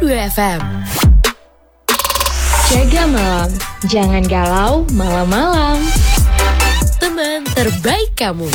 FM. Jaga malam, jangan galau malam-malam. Teman terbaik kamu.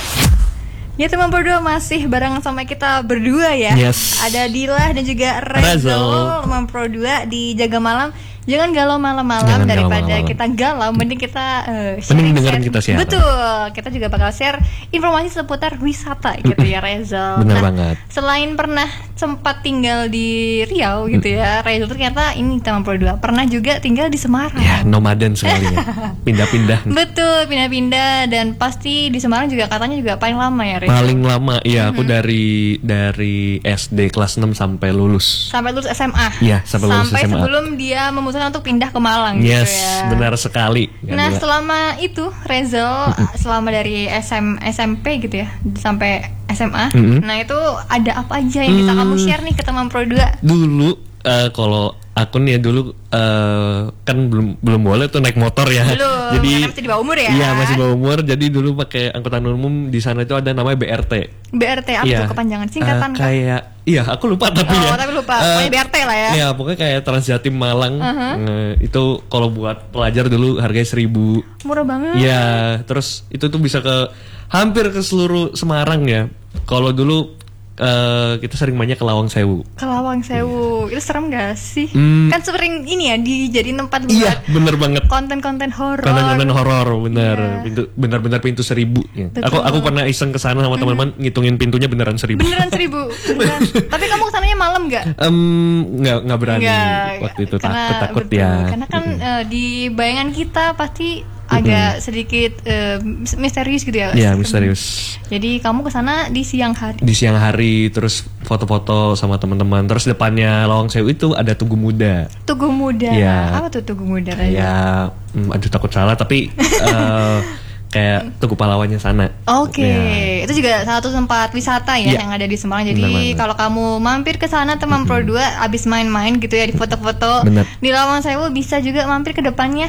Ya teman berdua masih barengan sama kita berdua ya. Yes. Ada Dilah dan juga Rezo. Teman berdua di Jaga Malam. Jangan galau malam-malam, daripada kita galau, mending kita mending dengerin kita share. Betul, kita juga bakal share informasi seputar wisata gitu ya Rezo. Bener banget. Selain pernah sempat tinggal di Riau gitu ya, Rezo ternyata ini teman berdua pernah juga tinggal di Semarang. Ya, nomaden sekali ya. Pindah-pindah. Betul, pindah-pindah, dan pasti di Semarang juga katanya juga paling lama ya Rezo. Paling lama, iya. Aku dari SD kelas 6 sampai lulus. Sampai lulus SMA. Iya, sampai lulus SMA. Sebelum dia memutuskan untuk pindah ke Malang yes, gitu ya. benar sekali. Nah, selama itu Rezo, selama dari SMP gitu ya sampai SMA. Nah, itu ada apa aja yang bisa kamu share nih ke teman Pro 2? Dulu kalau aku nih ya dulu kan belum boleh tuh naik motor ya. Belum, jadi masih di bawah umur ya. Iya, masih bawah umur. Jadi dulu pakai angkutan umum. Di sana itu ada namanya BRT. BRT apa tuh kepanjangan singkatan? Iya, aku lupa tapi ya. Tapi lupa. Pokoknya BRT lah ya. Iya, pokoknya kayak Transjatim Malang. Itu kalau buat pelajar dulu harganya 1.000. Murah banget. Iya, terus itu tuh bisa ke hampir ke seluruh Semarang ya. Kalau dulu kita sering banyak ke Lawang Sewu. Ke Lawang Sewu, itu serem gak sih? Kan sering ini ya dijadiin tempat buat iya, bener banget. konten-konten horor. Konten-konten horor, bener. Iya. Bener-bener pintu 1.000. Ya. Aku pernah iseng ke sana sama teman-teman ngitungin pintunya beneran 1.000. Beneran 1.000. Beneran. Tapi kamu kesananya malam gak? Nggak berani waktu itu, takut ya. Karena kan di bayangan kita pasti agak sedikit misterius gitu ya. Iya, misterius. Jadi kamu kesana di siang hari. Di siang hari, terus foto-foto sama teman-teman. Terus depannya Lawang Sewu itu ada Tugu Muda. Tugu Muda. Ya. Apa tuh Tugu Muda? Ya, aduh takut salah tapi kayak Tugu Pahlawannya sana. Oke, ya. Itu juga salah satu tempat wisata ya yang ada di Semarang. Jadi kalau kamu mampir ke sana teman Pro 2 abis main-main gitu ya di foto-foto Bener. di Lawang Sewu, bisa juga mampir ke depannya